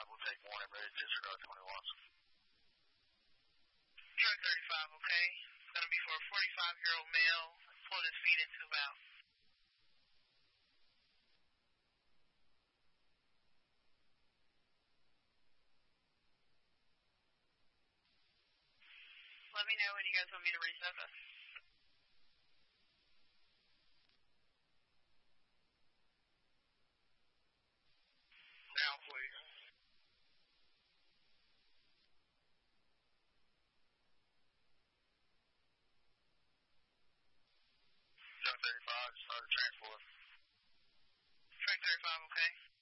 will take one and ready to disregard 21s. Truck 35, okay. It's going to be for a 45-year-old male. Pull his feet into about. Let me know when you guys want me to resurface. Now, please. Truck 35, started transport. Truck 35, okay.